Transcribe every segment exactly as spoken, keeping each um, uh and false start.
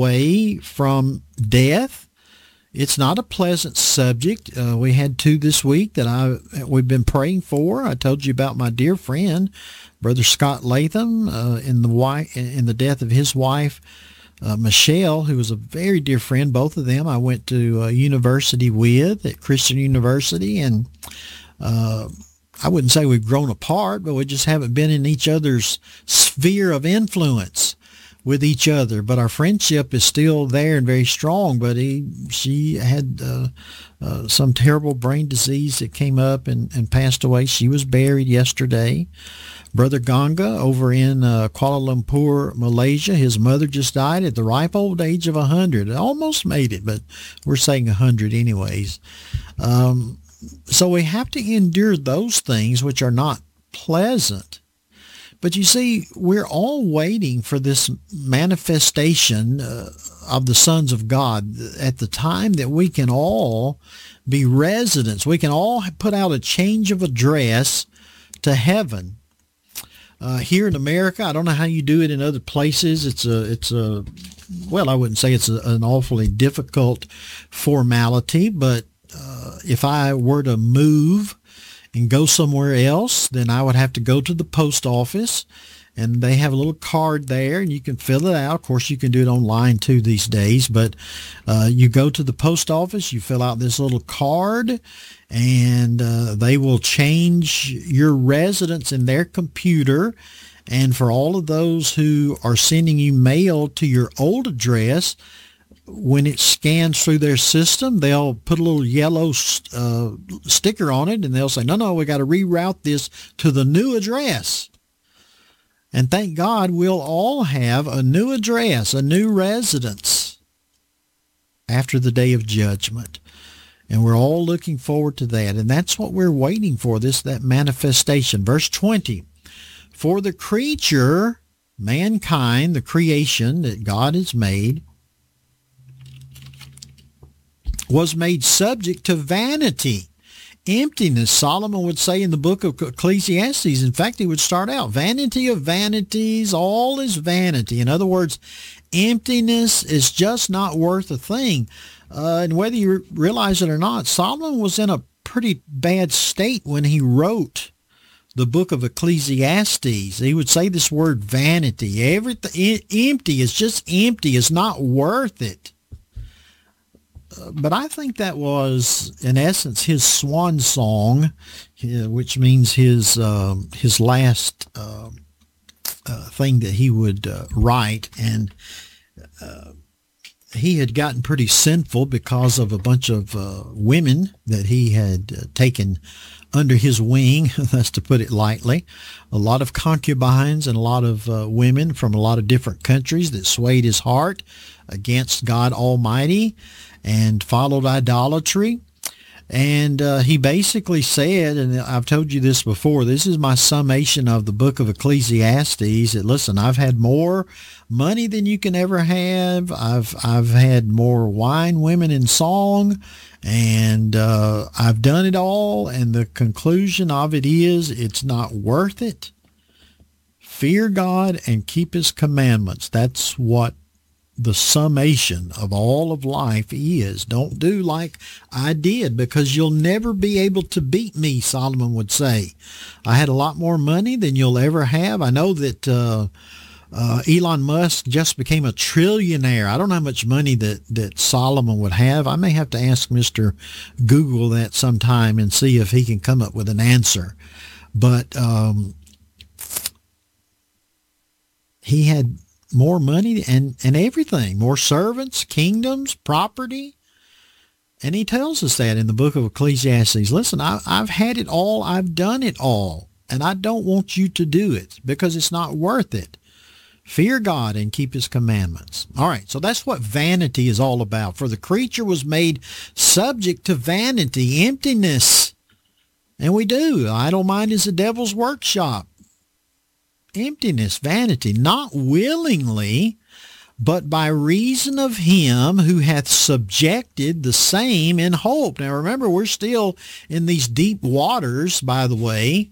away from death. It's not a pleasant subject. Uh, we had two this week that I we've been praying for. I told you about my dear friend, Brother Scott Latham, uh, in the wife, in the death of his wife, uh, Michelle, who was a very dear friend. Both of them I went to uh, university with at Christian University, and uh, I wouldn't say we've grown apart, but we just haven't been in each other's sphere of influence with each other. But our friendship is still there and very strong. But he, she had uh, uh, some terrible brain disease that came up and, and passed away. She was buried yesterday. Brother Ganga over in uh, Kuala Lumpur, Malaysia, his mother just died at the ripe old age of one hundred. Almost made it, but we're saying one hundred anyways. Um, so we have to endure those things which are not pleasant. But you see, we're all waiting for this manifestation uh, of the sons of God at the time that we can all be residents. We can all put out a change of address to heaven. Uh, here in America, I don't know how you do it in other places. It's a, it's a, well, I wouldn't say it's a, an awfully difficult formality, but uh, if I were to move and go somewhere else, then I would have to go to the post office, and they have a little card there, and you can fill it out. Of course, you can do it online too these days, but uh, you go to the post office, you fill out this little card, and uh, they will change your residence in their computer. And for all of those who are sending you mail to your old address, when it scans through their system, they'll put a little yellow uh, sticker on it, and they'll say, no, no, we got to reroute this to the new address. And thank God we'll all have a new address, a new residence after the day of judgment. And we're all looking forward to that. And that's what we're waiting for, this, that manifestation. Verse twenty, for the creature, mankind, the creation that God has made, was made subject to vanity, emptiness. Solomon would say in the book of Ecclesiastes, in fact, he would start out, vanity of vanities, all is vanity. In other words, emptiness is just not worth a thing. Uh, and whether you realize it or not, Solomon was in a pretty bad state when he wrote the book of Ecclesiastes. He would say this word vanity. Everything empty is just empty. It's not worth it. But I think that was, in essence, his swan song, which means his uh, his last uh, uh, thing that he would uh, write. And uh, he had gotten pretty sinful because of a bunch of uh, women that he had uh, taken under his wing, that's to put it lightly. A lot of concubines and a lot of uh, women from a lot of different countries that swayed his heart against God Almighty and followed idolatry. And uh, he basically said, and I've told you this before, this is my summation of the book of Ecclesiastes, that, listen, I've had more money than you can ever have. I've I've had more wine, women, and song, and uh, I've done it all, and the conclusion of it is it's not worth it. Fear God and keep his commandments. That's what the summation of all of life is. Don't do like I did, because you'll never be able to beat me, Solomon would say. I had a lot more money than you'll ever have. I know that uh, uh, Elon Musk just became a trillionaire. I don't know how much money that, that Solomon would have. I may have to ask Mister Google that sometime and see if he can come up with an answer. But um, he had more money and, and everything, more servants, kingdoms, property. And he tells us that in the book of Ecclesiastes. Listen, I, I've had it all. I've done it all. And I don't want you to do it because it's not worth it. Fear God and keep his commandments. All right, so that's what vanity is all about. For the creature was made subject to vanity, emptiness. And we do. Idle mind is the devil's workshop. Emptiness, vanity, not willingly, but by reason of him who hath subjected the same in hope. Now remember, we're still in these deep waters, by the way.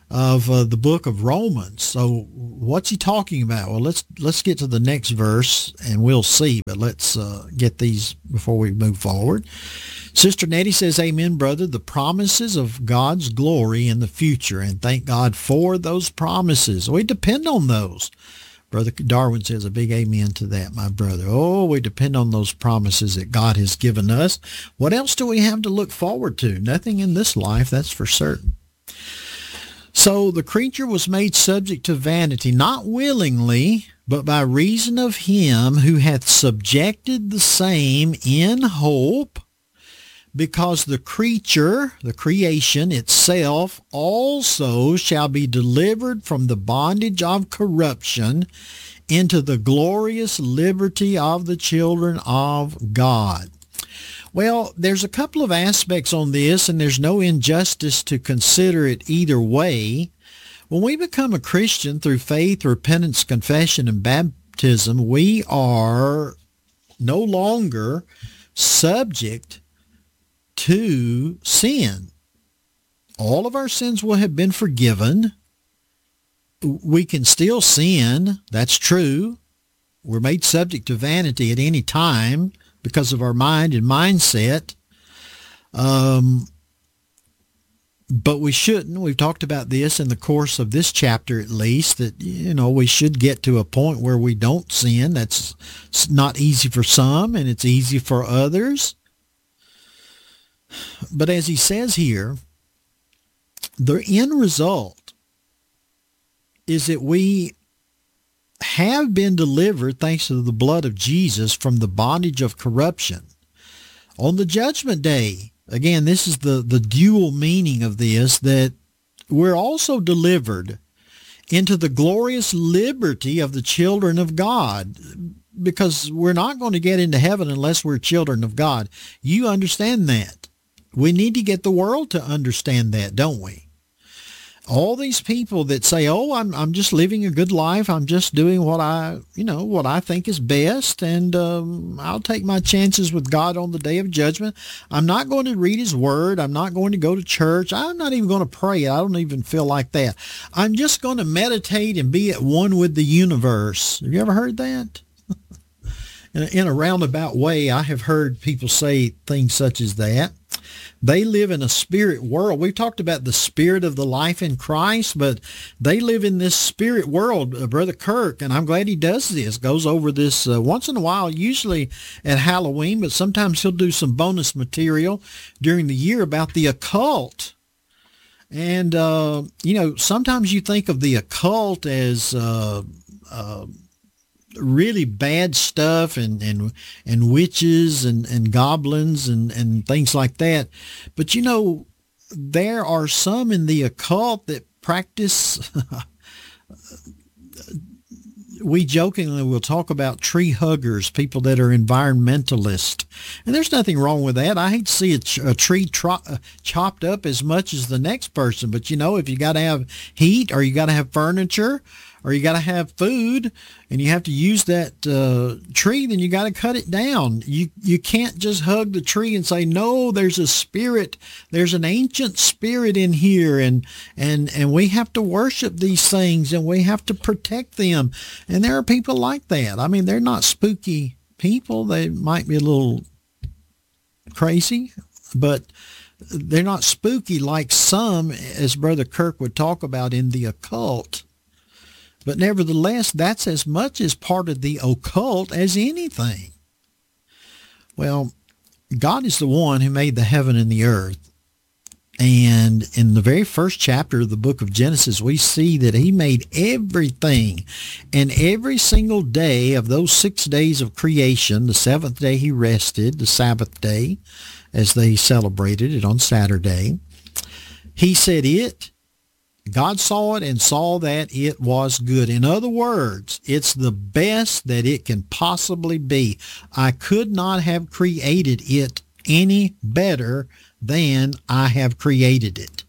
of uh, the book of Romans. So what's he talking about? Well, let's let's get to the next verse and we'll see, but let's uh, get these before we move forward. Sister Nettie says, amen, brother, the promises of God's glory in the future, and thank God for those promises. We depend on those. Brother Darwin says a big amen to that, my brother. Oh, we depend on those promises that God has given us. What else do we have to look forward to? Nothing in this life, that's for certain. So the creature was made subject to vanity, not willingly, but by reason of him who hath subjected the same in hope, because the creature, the creation itself, also shall be delivered from the bondage of corruption into the glorious liberty of the children of God. Well, there's a couple of aspects on this, and there's no injustice to consider it either way. When we become a Christian through faith, repentance, confession, and baptism, we are no longer subject to sin. All of our sins will have been forgiven. We can still sin. That's true. We're made subject to vanity at any time because of our mind and mindset. Um, but we shouldn't. We've talked about this in the course of this chapter, at least, that, you know, we should get to a point where we don't sin. That's not easy for some, and it's easy for others. But as he says here, the end result is that we have been delivered, thanks to the blood of Jesus, from the bondage of corruption. On the judgment day, again, this is the, the dual meaning of this, that we're also delivered into the glorious liberty of the children of God, because we're not going to get into heaven unless we're children of God. You understand that. We need to get the world to understand that, don't we? All these people that say, oh, I'm I'm just living a good life. I'm just doing what I, you know, what I think is best, and um, I'll take my chances with God on the day of judgment. I'm not going to read his word. I'm not going to go to church. I'm not even going to pray. I don't even feel like that. I'm just going to meditate and be at one with the universe. Have you ever heard that? in, a, in a roundabout way, I have heard people say things such as that. They live in a spirit world. We've talked about the spirit of the life in Christ, but they live in this spirit world. Uh, Brother Kirk, and I'm glad he does this, goes over this uh, once in a while, usually at Halloween, but sometimes he'll do some bonus material during the year about the occult. And, uh, you know, sometimes you think of the occult as uh, uh, really bad stuff and, and, and witches and, and goblins and, and things like that. But, you know, there are some in the occult that practice, we jokingly will talk about tree huggers, people that are environmentalists. And there's nothing wrong with that. I hate to see a, ch- a tree tro- uh, chopped up as much as the next person. But, you know, if you got to have heat or you got to have furniture, or you got to have food, and you have to use that uh, tree, then you got to cut it down. You you can't just hug the tree and say, no, there's a spirit, there's an ancient spirit in here, and and and we have to worship these things, and we have to protect them. And there are people like that. I mean, they're not spooky people. They might be a little crazy, but they're not spooky like some, as Brother Kirk would talk about, in the occult. But nevertheless, that's as much as part of the occult as anything. Well, God is the one who made the heaven and the earth. And in the very first chapter of the book of Genesis, we see that he made everything. And every single day of those six days of creation, the seventh day he rested, the Sabbath day, as they celebrated it on Saturday, he said it, God saw it and saw that it was good. In other words, it's the best that it can possibly be. I could not have created it any better than I have created it.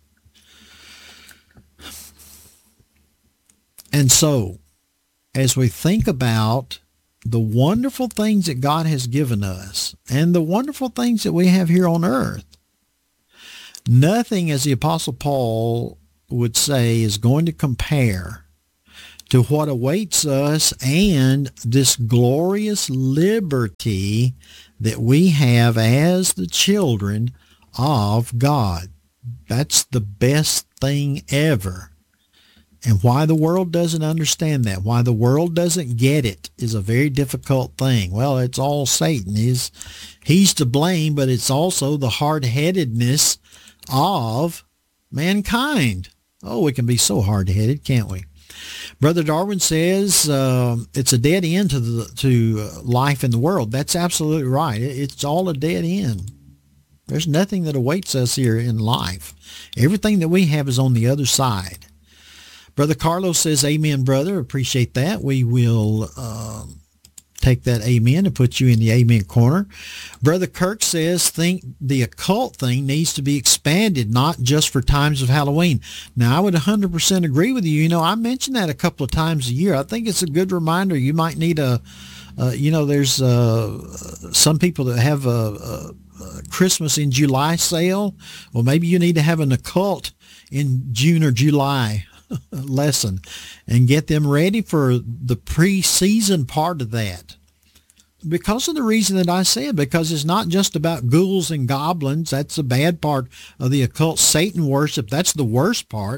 And so, as we think about the wonderful things that God has given us and the wonderful things that we have here on earth, nothing, as the Apostle Paul would say is going to compare to what awaits us and this glorious liberty that we have as the children of God. That's the best thing ever. And why the world doesn't understand that, why the world doesn't get it, is a very difficult thing. Well, it's all Satan. He's, he's to blame, but it's also the hard-headedness of mankind. Oh, we can be so hard-headed, can't we? Brother Darwin says uh, it's a dead end to the, to life in the world. That's absolutely right. It's all a dead end. There's nothing that awaits us here in life. Everything that we have is on the other side. Brother Carlos says, amen, brother. Appreciate that. We will uh, take that amen and put you in the amen corner. Brother Kirk says, think the occult thing needs to be expanded, not just for times of Halloween. Now, I would one hundred percent agree with you. You know, I mention that a couple of times a year. I think it's a good reminder. You might need a, uh, you know, there's uh, some people that have a, a, a Christmas in July sale. Well, maybe you need to have an occult in June or July lesson and get them ready for the pre-season part of that. Because of the reason that I said, because it's not just about ghouls and goblins. That's the bad part of the occult Satan worship. That's the worst part.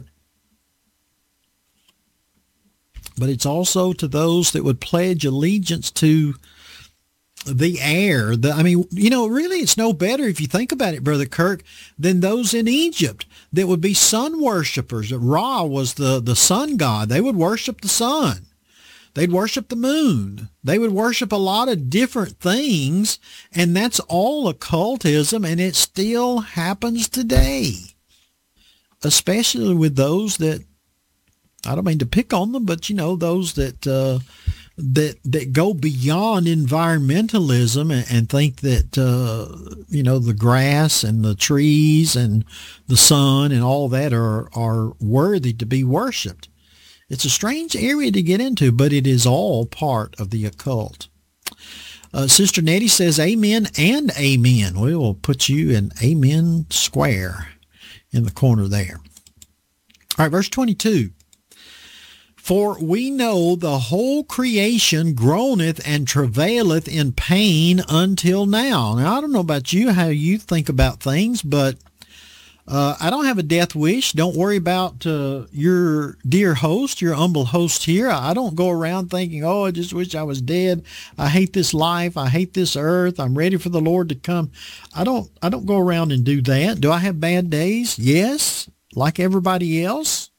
But it's also to those that would pledge allegiance to the air. The, I mean, you know, really it's no better if you think about it, Brother Kirk, than those in Egypt that would be sun worshipers. Ra was the, the sun god. They would worship the sun. They'd worship the moon. They would worship a lot of different things, and that's all occultism, and it still happens today, especially with those that, I don't mean to pick on them, but, you know, those that uh, that that go beyond environmentalism and, and think that, uh, you know, the grass and the trees and the sun and all that are, are worthy to be worshipped. It's a strange area to get into, but it is all part of the occult. Uh, Sister Nettie says, amen and amen. We will put you in amen square in the corner there. All right, verse twenty-two. For we know the whole creation groaneth and travaileth in pain until now. Now, I don't know about you, how you think about things, but uh, I don't have a death wish. Don't worry about uh, your dear host, your humble host here. I don't go around thinking, oh, I just wish I was dead. I hate this life. I hate this earth. I'm ready for the Lord to come. I don't, I don't go around and do that. Do I have bad days? Yes, like everybody else.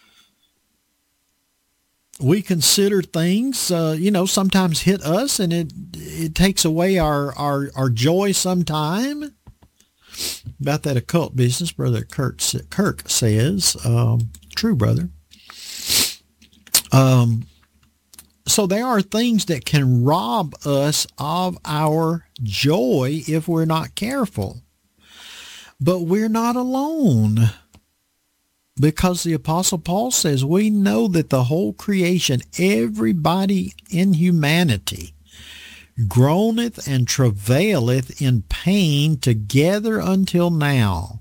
We consider things, uh, you know, sometimes hit us, and it it takes away our, our, our joy sometime. About that occult business, Brother Kirk, Kirk says, um, true, brother. Um, so there are things that can rob us of our joy if we're not careful. But we're not alone. Because the Apostle Paul says, we know that the whole creation, everybody in humanity, groaneth and travaileth in pain together until now.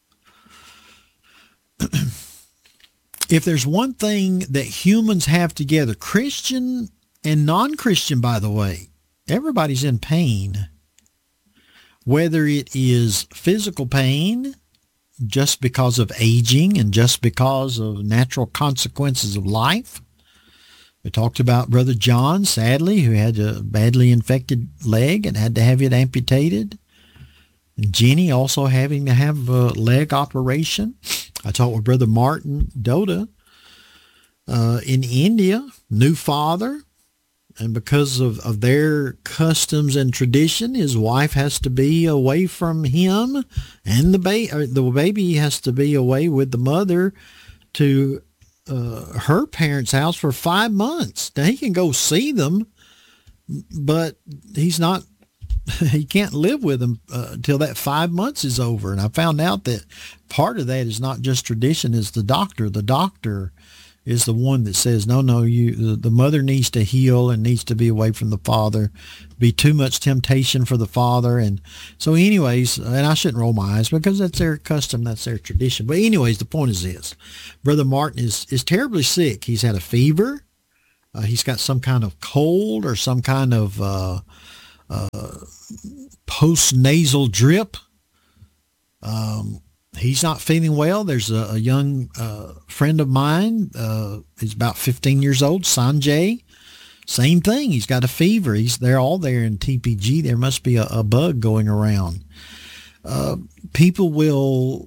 If there's one thing that humans have together, Christian and non-Christian, by the way, everybody's in pain. Whether it is physical pain, just because of aging and just because of natural consequences of life. We talked about Brother John, sadly, who had a badly infected leg and had to have it amputated. And Jenny also having to have a leg operation. I talked with Brother Martin Doda uh, in India, new father. And because of, of their customs and tradition, his wife has to be away from him, and the, ba- the baby has to be away with the mother to uh, her parents' house for five months. Now, he can go see them, but he's not, he can't live with them uh, until that five months is over. And I found out that part of that is not just tradition, it's the doctor. The doctor is the one that says, no, no, you, the, the mother needs to heal and needs to be away from the father, be too much temptation for the father. And so anyways, and I shouldn't roll my eyes because that's their custom, that's their tradition. But anyways, the point is this, Brother Martin is, is terribly sick. He's had a fever. Uh, he's got some kind of cold or some kind of uh, uh, post-nasal drip. Um, he's not feeling well. There's a, a young uh, friend of mine. Uh, he's about fifteen years old, Sanjay. Same thing. He's got a fever. He's They're all there in T P G. There must be a, a bug going around. Uh, people will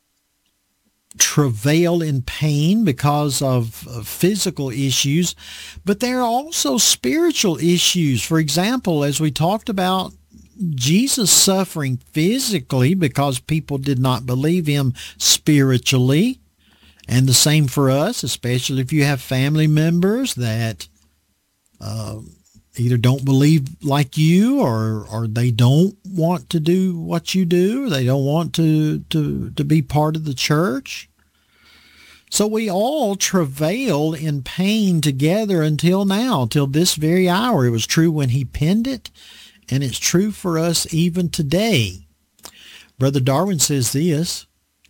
travail in pain because of, of physical issues, but there are also spiritual issues. For example, as we talked about, Jesus suffering physically because people did not believe him spiritually. And the same for us, especially if you have family members that uh, either don't believe like you or or they don't want to do what you do. Or they don't want to, to, to be part of the church. So we all travail in pain together until now, until this very hour. It was true when he penned it, and it's true for us even today. Brother Darwin says this,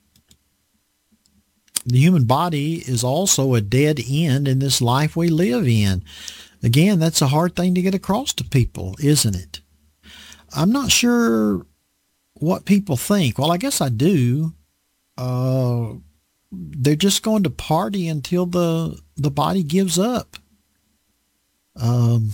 the human body is also a dead end in this life we live in. Again, that's a hard thing to get across to people, isn't it? I'm not sure what people think. Well, I guess I do. Uh, they're just going to party until the, the body gives up. Um,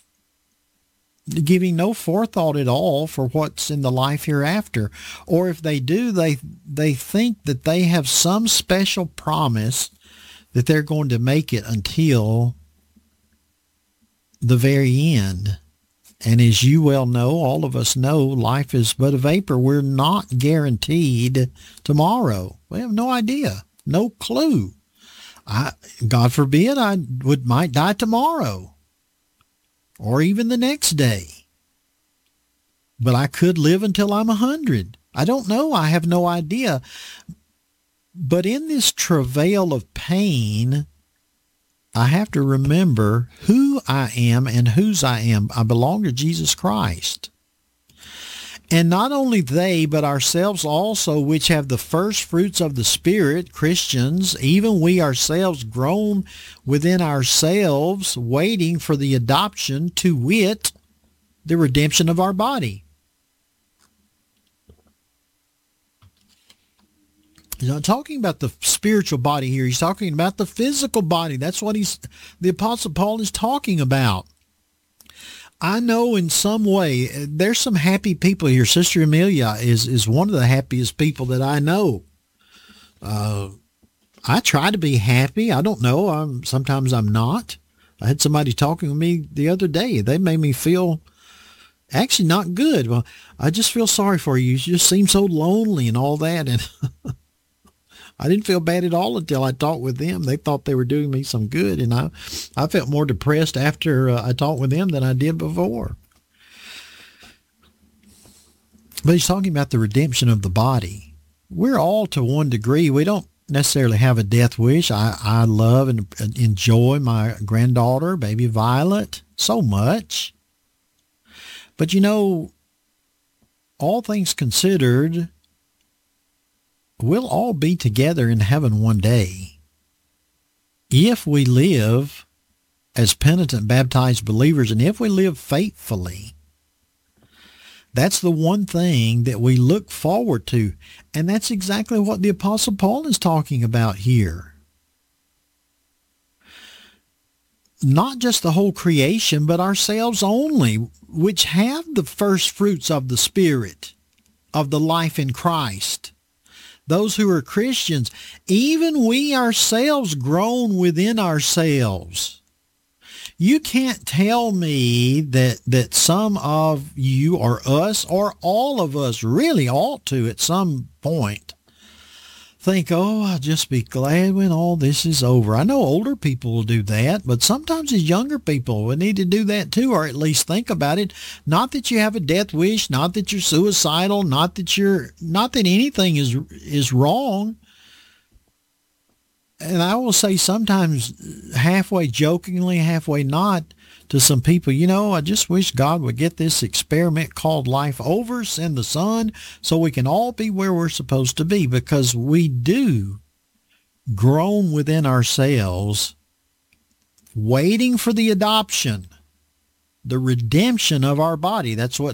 giving no forethought at all for what's in the life hereafter. Or if they do, they they think that they have some special promise that they're going to make it until the very end. And as you well know, all of us know, life is but a vapor. We're not guaranteed tomorrow. We have no idea, no clue. I, God forbid, I would might die tomorrow or even the next day. But I could live until I'm a hundred. I don't know. I have no idea. But in this travail of pain, I have to remember who I am and whose I am. I belong to Jesus Christ. And not only they, but ourselves also, which have the first fruits of the Spirit, Christians, even we ourselves groan within ourselves, waiting for the adoption, to wit, the redemption of our body. He's not talking about the spiritual body here. He's talking about the physical body. That's what he's, the Apostle Paul is talking about. I know in some way, there's some happy people here. Sister Amelia is, is one of the happiest people that I know. Uh, I try to be happy. I don't know. I'm, sometimes I'm not. I had somebody talking to me the other day. They made me feel actually not good. Well, I just feel sorry for you. You just seem so lonely and all that. And I didn't feel bad at all until I talked with them. They thought they were doing me some good, and I, I felt more depressed after uh, I talked with them than I did before. But he's talking about the redemption of the body. We're all, to one degree, we don't necessarily have a death wish. I, I love and enjoy my granddaughter, baby Violet, so much. But you know, all things considered, we'll all be together in heaven one day if we live as penitent, baptized believers, and if we live faithfully. That's the one thing that we look forward to, and that's exactly what the Apostle Paul is talking about here. Not just the whole creation, but ourselves only, which have the first fruits of the Spirit, of the life in Christ. Those who are Christians, even we ourselves groan within ourselves. You can't tell me that, that some of you or us or all of us really ought to at some point think, oh, I'll just be glad when all this is over. I know older people will do that, but sometimes as younger people will need to do that too, or at least think about it. Not that you have a death wish, not that you're suicidal, not that you're, not that anything is, is wrong. and I will say sometimes halfway jokingly, halfway not, to some people, you know, I just wish God would get this experiment called life over, send the Son, so we can all be where we're supposed to be, because we do groan within ourselves, waiting for the adoption, the redemption of our body. That's what